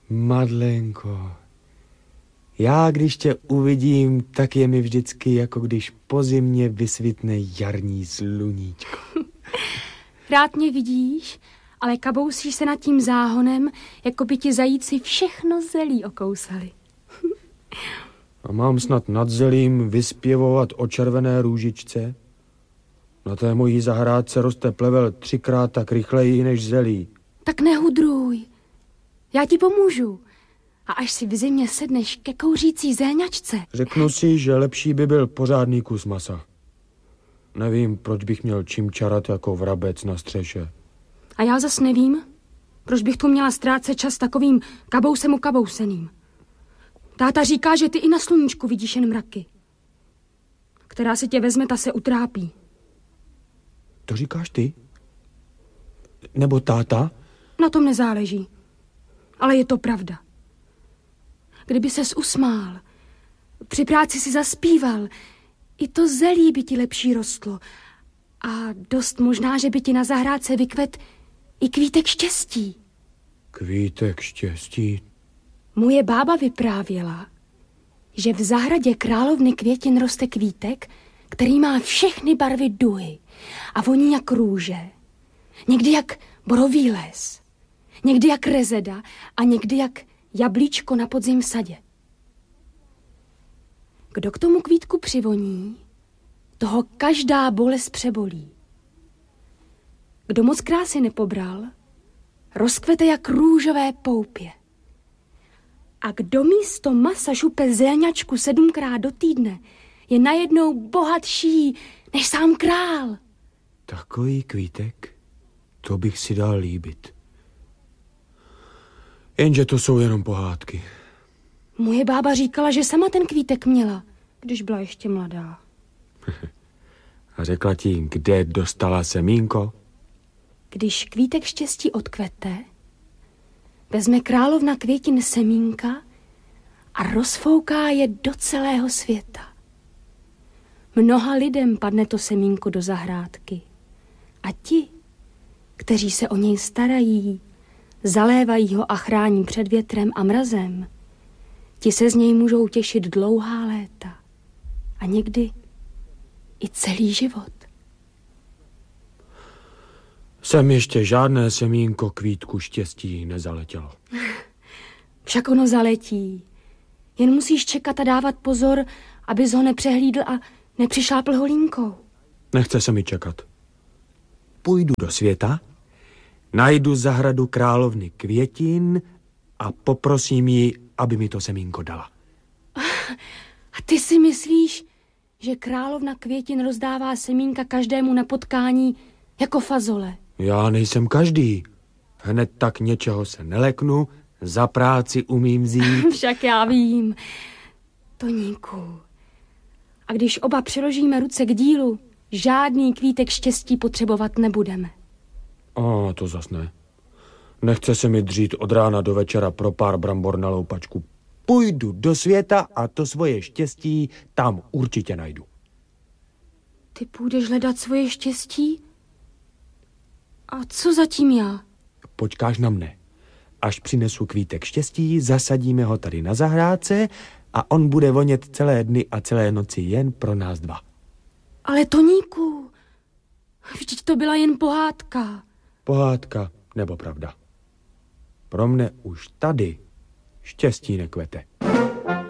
Madlenko, já když tě uvidím, tak je mi vždycky jako když po zimě vysvitne jarní sluníčko. Rád mě vidíš, ale kabousíš se nad tím záhonem, jako by ti zajíci všechno zelí okousali. A mám snad nad zelím vyspěvovat o červené růžičce? Na té mojí zahrádce roste plevel 3krát tak rychleji než zelí. Tak nehudruj, já ti pomůžu. A až si v zimě sedneš ke kouřící zéňačce. Řeknu si, že lepší by byl pořádný kus masa. Nevím, proč bych měl čím čarat jako vrabec na střeše. A já zas nevím, proč bych tu měla ztrácet čas takovým kabousem ukabouseným. Táta říká, že ty i na sluníčku vidíš jen mraky. Která se tě vezme, ta se utrápí. To říkáš ty? Nebo táta? Na tom nezáleží. Ale je to pravda. Kdyby ses usmál, při práci si zaspíval, i to zelí by ti lepší rostlo. A dost možná, že by ti na zahrádce vykvet i kvítek štěstí. Kvítek štěstí? Moje bába vyprávěla, že v zahradě královny květin roste kvítek, který má všechny barvy duhy a voní jak růže. Někdy jak borový les, někdy jak rezeda a někdy jak jablíčko na podzim v sadě. Kdo k tomu kvítku přivoní, toho každá bolest přebolí. Kdo moc krásy nepobral, rozkvete jak růžové poupě. A kdo místo masa šupe zéňačku 7krát do týdne, je najednou bohatší než sám král. Takový kvítek, to bych si dal líbit. Jenže to jsou jenom pohádky. Moje bába říkala, že sama ten kvítek měla, když byla ještě mladá. A řekla ti, kde dostala semínko? Když kvítek štěstí odkvete, vezme královna květin semínka a rozfouká je do celého světa. Mnoha lidem padne to semínko do zahrádky. A ti, kteří se o něj starají, zalévají ho a chrání před větrem a mrazem, ti se z něj můžou těšit dlouhá léta a někdy i celý život. Sem ještě žádné semínko kvítku štěstí nezaletělo. Však ono zaletí. Jen musíš čekat a dávat pozor, abys ho nepřehlídl a nepřišlápl holínkou. Nechce se mi čekat. Půjdu do světa, najdu zahradu královny květin a poprosím ji, aby mi to semínko dala. A ty si myslíš, že královna květin rozdává semínka každému na potkání jako fazole? Já nejsem každý. Hned tak něčeho se neleknu, za práci umím vzít. Však já vím. Toníku, a když oba přiložíme ruce k dílu, žádný kvítek štěstí potřebovat nebudeme. A to zas ne. Nechce se mi dřít od rána do večera pro pár brambor na loupačku. Půjdu do světa a to svoje štěstí tam určitě najdu. Ty půjdeš hledat svoje štěstí? A co zatím já? Počkáš na mne. Až přinesu kvítek štěstí, zasadíme ho tady na zahrádce a on bude vonět celé dny a celé noci jen pro nás dva. Ale Toníku, vždyť to byla jen pohádka. Pohádka nebo pravda. Pro mne už tady štěstí nekvete.